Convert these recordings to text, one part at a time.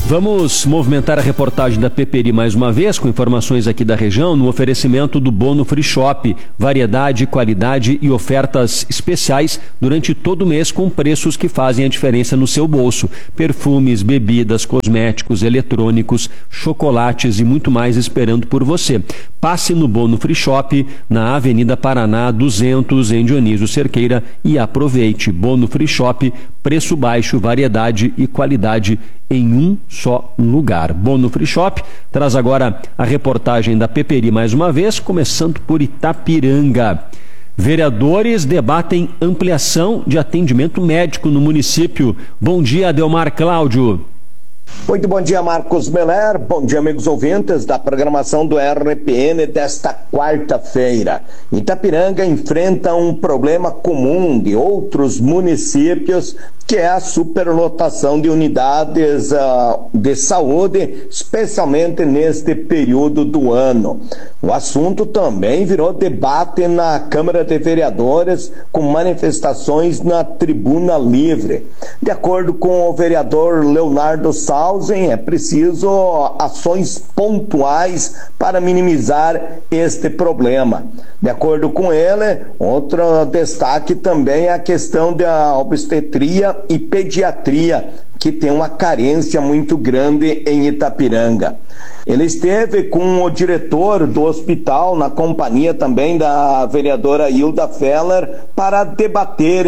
Vamos movimentar a reportagem da Peperi mais uma vez, com informações aqui da região, no oferecimento do Bono Free Shop. Variedade, qualidade e ofertas especiais durante todo o mês, com preços que fazem a diferença no seu bolso. Perfumes, bebidas, cosméticos, eletrônicos, chocolates e muito mais esperando por você. Passe no Bono Free Shop, na Avenida Paraná 200, em Dionísio Cerqueira, e aproveite. Bono Free Shop, preço baixo, variedade e qualidade em um só lugar. Bono Free Shop traz agora a reportagem da Peperi mais uma vez, começando por Itapiranga. Vereadores debatem ampliação de atendimento médico no município. Bom dia, Adelmar Cláudio. Muito bom dia, Marcos Meller. Bom dia, amigos ouvintes da programação do RPN desta quarta-feira. Itapiranga enfrenta um problema comum de outros municípios, que é a superlotação de unidades de saúde, especialmente neste período do ano. O assunto também virou debate na Câmara de Vereadores, com manifestações na Tribuna Livre. De acordo com o vereador Leonardo Sausen, é preciso ações pontuais para minimizar este problema. De acordo com ele, outro destaque também é a questão da obstetria e pediatria, que tem uma carência muito grande em Itapiranga. Ele esteve com o diretor do hospital, na companhia também da vereadora Hilda Feller, para debater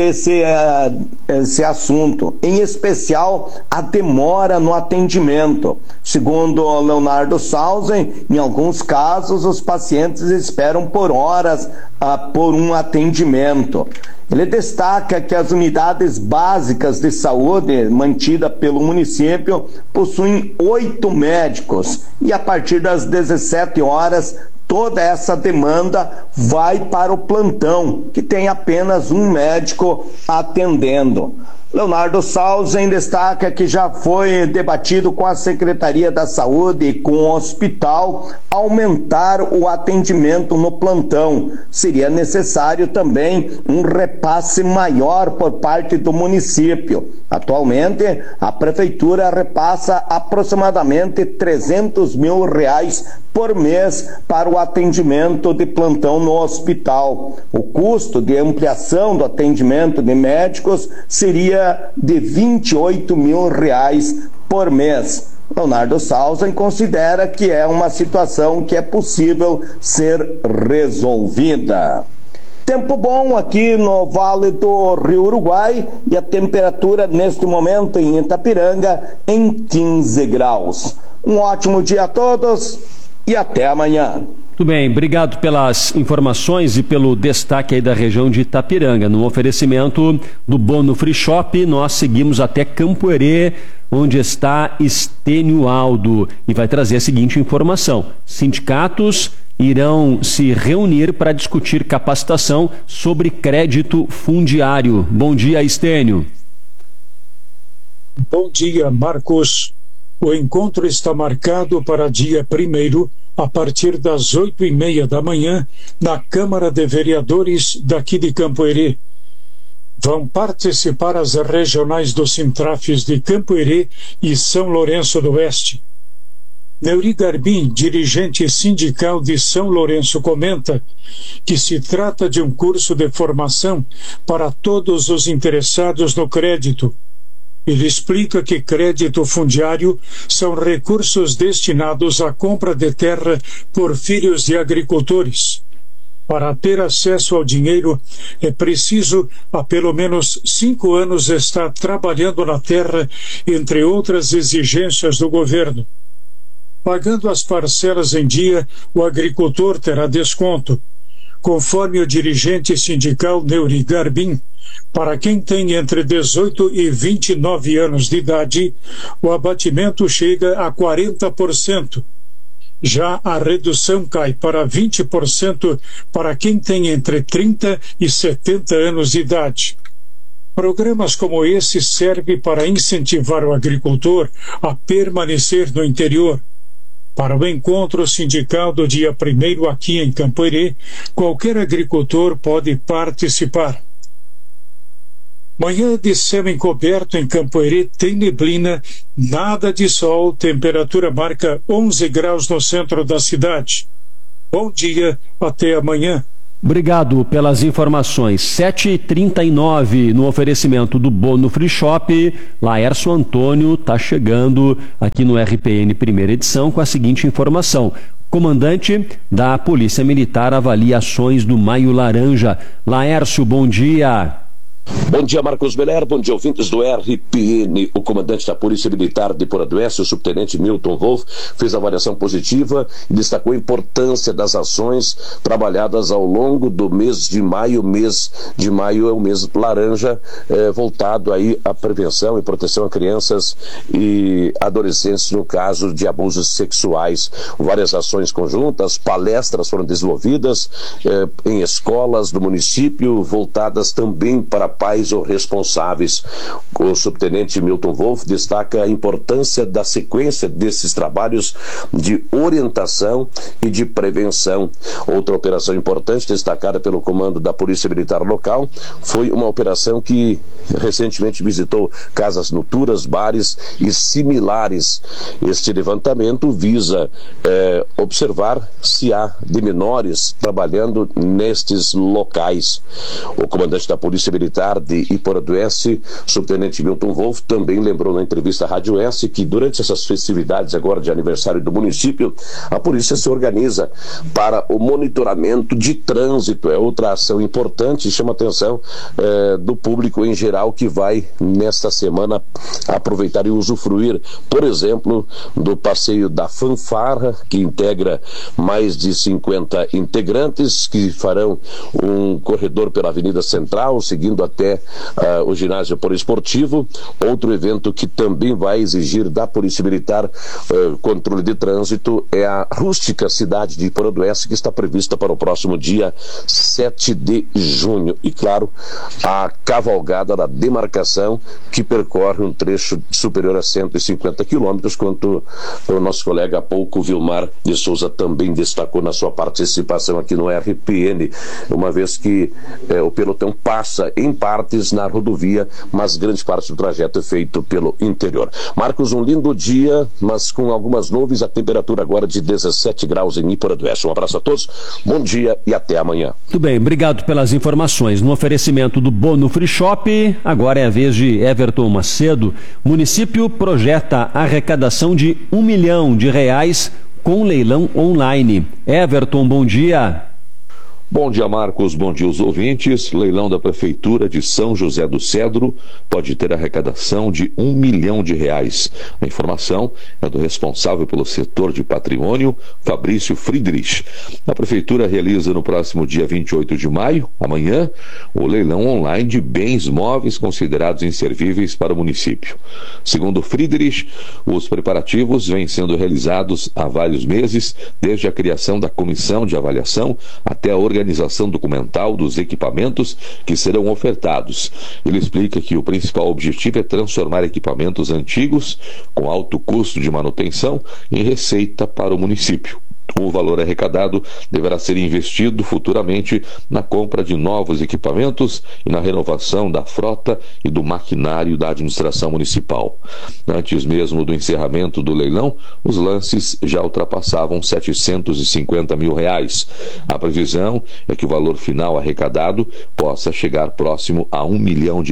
esse assunto, em especial a demora no atendimento. Segundo o Leonardo Sausen, em alguns casos os pacientes esperam por horas por um atendimento. Ele destaca que as unidades básicas de saúde mantidas pelo município possuem 8 médicos e a partir das 17 horas toda essa demanda vai para o plantão, que tem apenas um médico atendendo. Leonardo Sausen destaca que já foi debatido com a Secretaria da Saúde e com o hospital aumentar o atendimento no plantão. Seria necessário também um repasse maior por parte do município. Atualmente, a Prefeitura repassa aproximadamente R$300 mil por mês para o atendimento de plantão no hospital. O custo de ampliação do atendimento de médicos seria de R$28 mil por mês. Leonardo Sausen considera que é uma situação que é possível ser resolvida. Tempo bom aqui no Vale do Rio Uruguai e a temperatura neste momento em Itapiranga em 15 graus. Um ótimo dia a todos e até amanhã. Muito bem, obrigado pelas informações e pelo destaque aí da região de Itapiranga. No oferecimento do Bono Free Shop, nós seguimos até Campoerê, onde está Estênio Aldo, e vai trazer a seguinte informação: sindicatos irão se reunir para discutir capacitação sobre crédito fundiário. Bom dia, Estênio. Bom dia, Marcos. O encontro está marcado para dia 1º, a partir das 8h30 da manhã, na Câmara de Vereadores daqui de Campoerê. Vão participar as regionais do Sintrafes de Campoerê e São Lourenço do Oeste. Neuri Garbim, dirigente sindical de São Lourenço, comenta que se trata de um curso de formação para todos os interessados no crédito. Ele explica que crédito fundiário são recursos destinados à compra de terra por filhos de agricultores. Para ter acesso ao dinheiro, é preciso, há pelo menos 5 anos, estar trabalhando na terra, entre outras exigências do governo. Pagando as parcelas em dia, o agricultor terá desconto. Conforme o dirigente sindical Neuri Garbim, para quem tem entre 18 e 29 anos de idade, o abatimento chega a 40%. Já a redução cai para 20% para quem tem entre 30 e 70 anos de idade. Programas como esse servem para incentivar o agricultor a permanecer no interior. Para o encontro sindical do dia 1º aqui em Campoerê, qualquer agricultor pode participar. Manhã de céu encoberto em Campoerê, tem neblina, nada de sol, temperatura marca 11 graus no centro da cidade. Bom dia, até amanhã. Obrigado pelas informações. 7h39 no oferecimento do Bono Free Shop. Laércio Antônio está chegando aqui no RPN primeira edição com a seguinte informação. Comandante da Polícia Militar avalia ações do Maio Laranja. Laércio, bom dia. Bom dia, Marcos Meller, bom dia, ouvintes do RPN. O comandante da Polícia Militar de Poradoeste, o subtenente Milton Wolff, fez avaliação positiva e destacou a importância das ações trabalhadas ao longo do mês de maio. Mês de maio é o mês laranja, voltado aí à prevenção e proteção a crianças e adolescentes no caso de abusos sexuais. Várias ações conjuntas, palestras foram desenvolvidas em escolas do município, voltadas também para pais ou responsáveis. O subtenente Milton Wolff destaca a importância da sequência desses trabalhos de orientação e de prevenção. Outra operação importante destacada pelo comando da Polícia Militar local foi uma operação que recentemente visitou casas noturnas, bares e similares. Este levantamento visa observar se há de menores trabalhando nestes locais. O comandante da Polícia Militar de Iporadoeste, subtenente Milton Wolff, também lembrou na entrevista à Rádio S que durante essas festividades agora de aniversário do município, a polícia se organiza para o monitoramento de trânsito. É outra ação importante e chama a atenção do público em geral que vai nesta semana aproveitar e usufruir, por exemplo, do passeio da Fanfarra, que integra mais de 50 integrantes que farão um corredor pela Avenida Central, seguindo até o ginásio poliesportivo. Outro evento que também vai exigir da Polícia Militar controle de trânsito é a rústica cidade de Iporadoeste, que está prevista para o próximo dia 7 de junho. E claro, a cavalgada da demarcação, que percorre um trecho superior a 150 quilômetros, quanto o nosso colega há pouco, Vilmar de Souza, também destacou na sua participação aqui no RPN, uma vez que o pelotão passa em partes na rodovia, mas grande parte do trajeto é feito pelo interior. Marcos, um lindo dia, mas com algumas nuvens, a temperatura agora de 17 graus em Iporadoeste. Um abraço a todos, bom dia e até amanhã. Muito bem, obrigado pelas informações. No oferecimento do Bono Free Shop, agora é a vez de Everton Macedo. O município projeta arrecadação de R$1 milhão com leilão online. Everton, bom dia. Bom dia, Marcos. Bom dia, os ouvintes. Leilão da Prefeitura de São José do Cedro pode ter arrecadação de R$1 milhão. A informação é do responsável pelo setor de patrimônio, Fabrício Friedrich. A Prefeitura realiza no próximo dia 28 de maio, amanhã, o leilão online de bens móveis considerados inservíveis para o município. Segundo Friedrich, os preparativos vêm sendo realizados há vários meses, desde a criação da comissão de avaliação até a organização documental dos equipamentos que serão ofertados. Ele explica que o principal objetivo é transformar equipamentos antigos, com alto custo de manutenção, em receita para o município. O valor arrecadado deverá ser investido futuramente na compra de novos equipamentos e na renovação da frota e do maquinário da administração municipal. Antes mesmo do encerramento do leilão, os lances já ultrapassavam R$750 mil. A previsão é que o valor final arrecadado possa chegar próximo a R$1 milhão.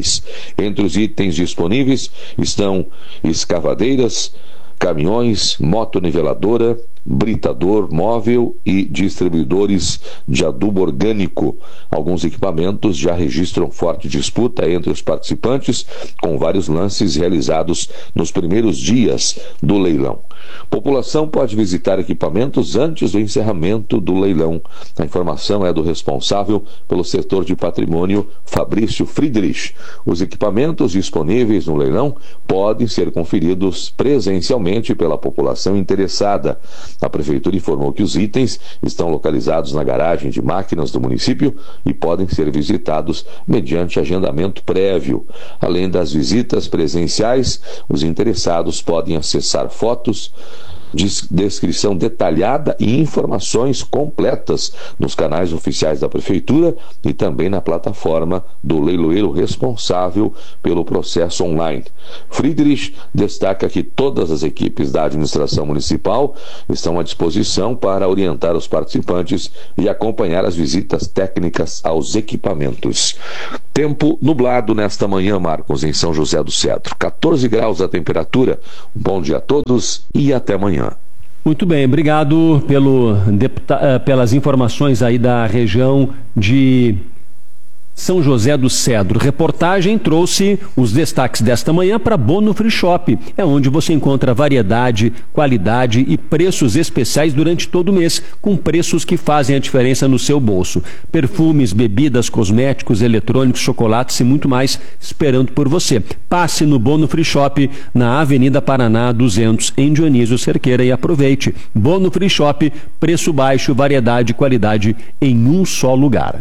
Entre os itens disponíveis estão escavadeiras, caminhões, motoniveladora, britador móvel e distribuidores de adubo orgânico. Alguns equipamentos já registram forte disputa entre os participantes, com vários lances realizados nos primeiros dias do leilão. População pode visitar equipamentos antes do encerramento do leilão. A informação é do responsável pelo setor de patrimônio, Fabrício Friedrich. Os equipamentos disponíveis no leilão podem ser conferidos presencialmente pela população interessada. A Prefeitura informou que os itens estão localizados na garagem de máquinas do município e podem ser visitados mediante agendamento prévio. Além das visitas presenciais, os interessados podem acessar fotos descrição detalhada e informações completas nos canais oficiais da Prefeitura e também na plataforma do leiloeiro responsável pelo processo online. Friedrich destaca que todas as equipes da administração municipal estão à disposição para orientar os participantes e acompanhar as visitas técnicas aos equipamentos. Tempo nublado nesta manhã, Marcos, em São José do Cedro. 14 graus a temperatura. Um bom dia a todos e até amanhã. Muito bem, obrigado pelas informações aí da região de São José do Cedro. Reportagem trouxe os destaques desta manhã para Bono Free Shop. É onde você encontra variedade, qualidade e preços especiais durante todo o mês, com preços que fazem a diferença no seu bolso. Perfumes, bebidas, cosméticos, eletrônicos, chocolates e muito mais esperando por você. Passe no Bono Free Shop, na Avenida Paraná 200, em Dionísio Cerqueira, e aproveite. Bono Free Shop, preço baixo, variedade e qualidade em um só lugar.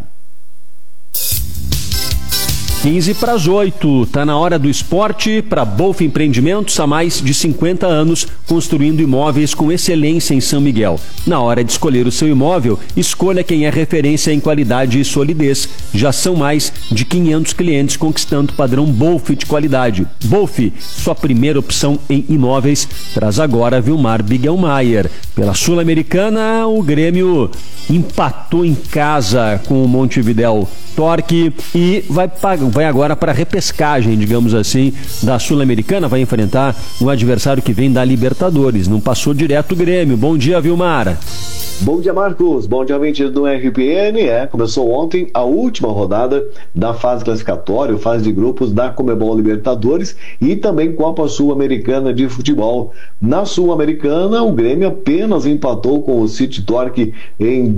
7:15, está na hora do esporte para Bolf Empreendimentos, há mais de 50 anos, construindo imóveis com excelência em São Miguel. Na hora de escolher o seu imóvel, escolha quem é referência em qualidade e solidez. Já são mais de 500 clientes conquistando o padrão Bolf de qualidade. Bolf, sua primeira opção em imóveis, traz agora Vilmar Bigelmaier. Pela Sul-Americana, o Grêmio empatou em casa com o Montevidéu Torque e vai agora para a repescagem, digamos assim, da Sul-Americana. Vai enfrentar um adversário que vem da Libertadores. Não passou direto o Grêmio. Bom dia, Vilmar. Bom dia, Marcos. Bom dia, ouvintes do RPN. Começou ontem a última rodada da fase classificatória, fase de grupos da Conmebol Libertadores e também Copa Sul-Americana de Futebol. Na Sul-Americana, o Grêmio apenas empatou com o City Torque em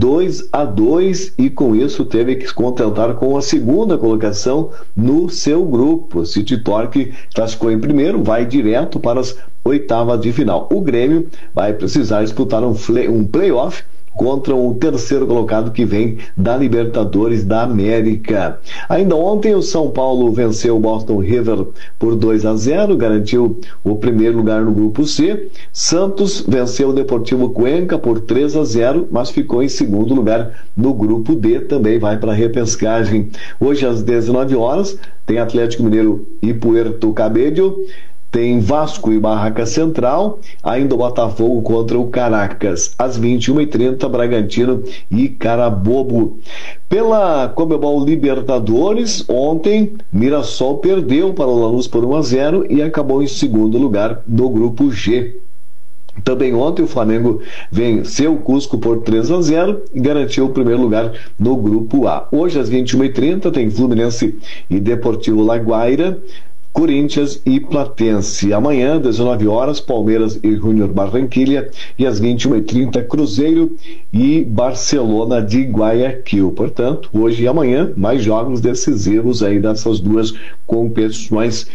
2-2 e com isso teve que se contentar com a segunda colocação no seu grupo. O City Torque classificou em primeiro, vai direto para as oitavas de final. O Grêmio vai precisar disputar um play-off contra o terceiro colocado que vem da Libertadores da América. Ainda ontem o São Paulo venceu o Boston River por 2-0, garantiu o primeiro lugar no grupo C. Santos venceu o Deportivo Cuenca por 3-0, mas ficou em segundo lugar no grupo D, também vai para a repescagem. Hoje às 19 horas tem Atlético Mineiro e Puerto Cabello, tem Vasco e Barraca Central, ainda o Botafogo contra o Caracas. Às 21h30, Bragantino e Carabobo. Pela Conmebol Libertadores, ontem, Mirassol perdeu para o Lanús por 1-0 e acabou em segundo lugar no grupo G. Também ontem o Flamengo venceu o Cusco por 3-0 e garantiu o primeiro lugar no grupo A. Hoje às 21h30 tem Fluminense e Deportivo Laguaira, Corinthians e Platense. Amanhã, 19 horas, Palmeiras e Júnior Barranquilla, e às 21h30, Cruzeiro e Barcelona de Guayaquil. Portanto, hoje e amanhã, mais jogos decisivos aí dessas duas competições.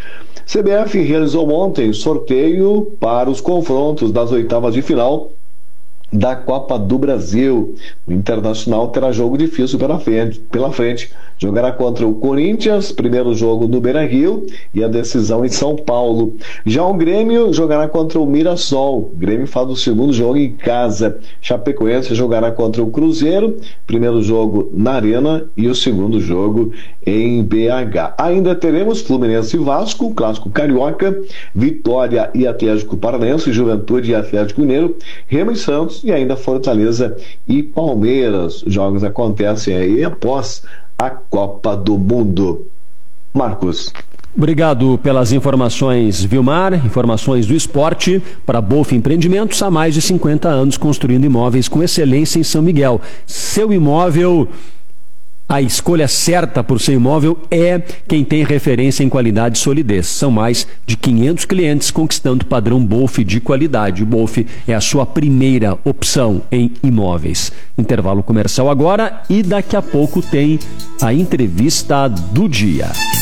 CBF realizou ontem sorteio para os confrontos das oitavas de final da Copa do Brasil. O Internacional terá jogo difícil pela frente. Jogará contra o Corinthians, primeiro jogo no Beira-Rio, e a decisão em São Paulo. Já o Grêmio jogará contra o Mirassol. O Grêmio faz o segundo jogo em casa. Chapecoense jogará contra o Cruzeiro, primeiro jogo na Arena e o segundo jogo em BH. Ainda teremos Fluminense e Vasco, clássico carioca, Vitória e Atlético Paranaense, Juventude e Atlético Mineiro, Remo e Santos, e ainda Fortaleza e Palmeiras. Os jogos acontecem aí após a Copa do Mundo. Marcos. Obrigado pelas informações, Vilmar. Informações do esporte para Bolf Empreendimentos, há mais de 50 anos construindo imóveis com excelência em São Miguel. Seu imóvel, a escolha certa por seu imóvel é quem tem referência em qualidade e solidez. São mais de 500 clientes conquistando o padrão Bolf de qualidade. O Bolf é a sua primeira opção em imóveis. Intervalo comercial agora e daqui a pouco tem a entrevista do dia.